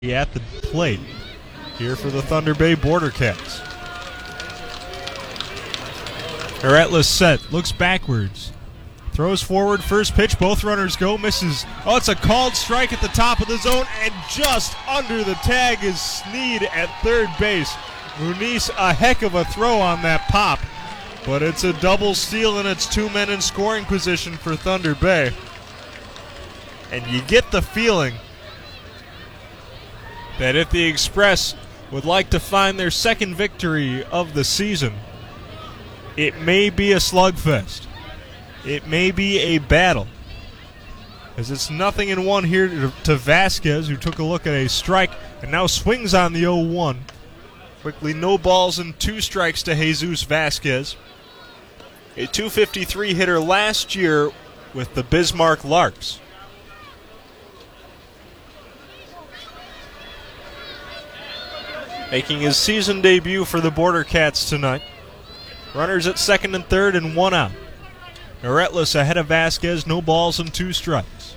at the plate here for the Thunder Bay Border Cats. Heretles set, looks backwards, throws forward, first pitch, both runners go, misses. Oh, it's a called strike at the top of the zone, and just under the tag is Sneed at third base. Muniz, a heck of a throw on that pop, but it's a double steal and it's two men in scoring position for Thunder Bay. And you get the feeling that if the Express would like to find their second victory of the season, it may be a slugfest. It may be a battle, as it's 0-1 here to Vasquez, who took a look at a strike and now swings on the 0-1. Quickly, no balls and 2 strikes to Jesus Vasquez, a .253 hitter last year with the Bismarck Larks. Making his season debut for the Border Cats tonight. Runners at second and third and 1 out. Heretles ahead of Vasquez, no balls and 2 strikes.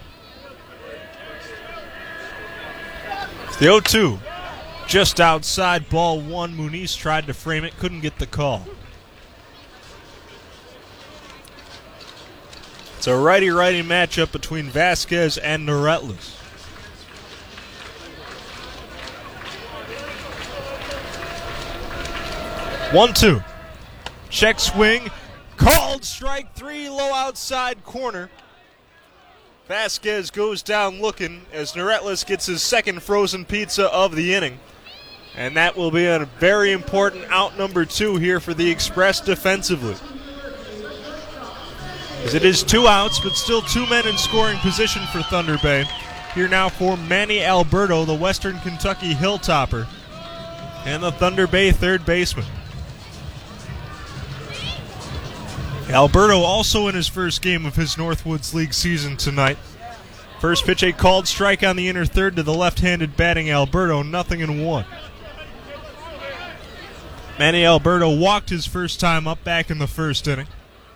It's the 0-2. Just outside, ball 1. Muniz tried to frame it, couldn't get the call. It's a righty-righty matchup between Vasquez and Heretles. One-two. Check swing. Called strike 3, low outside corner. Vasquez goes down looking as Heretles gets his second frozen pizza of the inning. And that will be a very important out number 2 here for the Express defensively. As it is 2 outs, but still 2 men in scoring position for Thunder Bay. Here now for Manny Alberto, the Western Kentucky Hilltopper, and the Thunder Bay third baseman. Alberto also in his first game of his Northwoods League season tonight. First pitch, a called strike on the inner third to the left-handed batting Alberto, 0-1. Manny Alberto walked his first time up back in the first inning.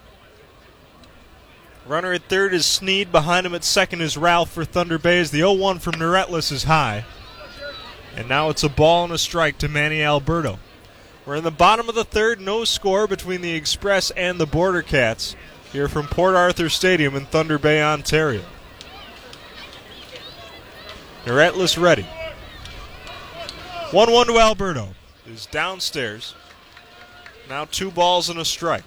Runner at third is Sneed. Behind him at second is Ralph for Thunder Bay as the 0-1 from Heretles is high. And now it's a ball and a strike to Manny Alberto. We're in the bottom of the third, no score between the Express and the Border Cats here from Port Arthur Stadium in Thunder Bay, Ontario. Heretles ready. 1-1 to Alberto. Is downstairs. Now 2 balls and a strike.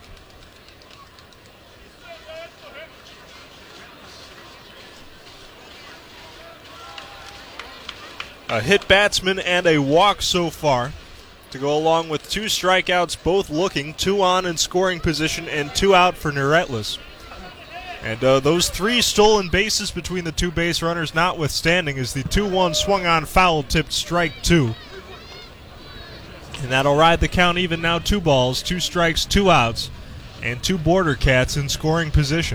A hit batsman and a walk so far, to go along with 2 strikeouts, both looking, 2 on in scoring position and 2 out for Heretles. And those 3 stolen bases between the 2 base runners notwithstanding, as the 2-1 swung on foul tipped strike 2. And that'll ride the count even now, 2 balls, 2 strikes, 2 outs, and 2 Border Cats in scoring position.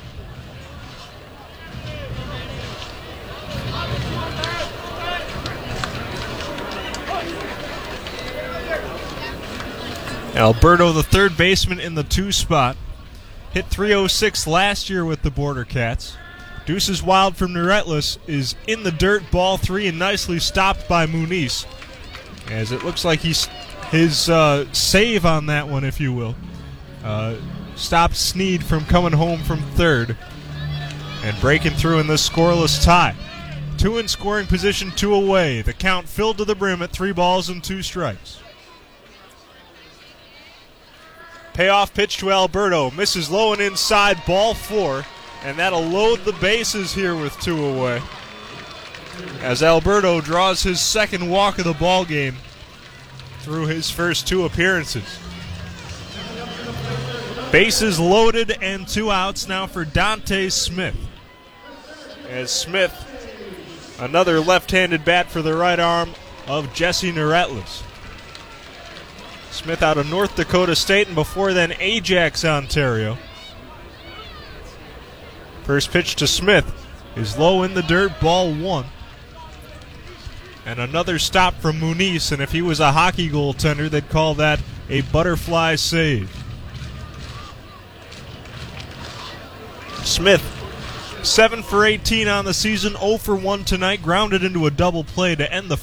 Alberto, the third baseman in the 2 spot, hit .306 last year with the Border Cats. Deuces wild from Heretles is in the dirt, ball 3, and nicely stopped by Muniz, as it looks like his save on that one, if you will, stopped Sneed from coming home from third and breaking through in this scoreless tie. 2 in scoring position, 2 away. The count filled to the brim at 3 balls and 2 strikes. Payoff pitch to Alberto. Misses low and inside, ball 4. And that'll load the bases here with 2 away, as Alberto draws his second walk of the ball game through his first 2 appearances. Bases loaded and 2 outs now for Dante Smith. As Smith, another left-handed bat for the right arm of Jesse Heretles. Smith out of North Dakota State, and before then Ajax, Ontario. First pitch to Smith is low in the dirt, ball 1. And another stop from Muniz, and if he was a hockey goaltender, they'd call that a butterfly save. Smith 7 for 18 on the season, 0 for 1 tonight, grounded into a double play to end the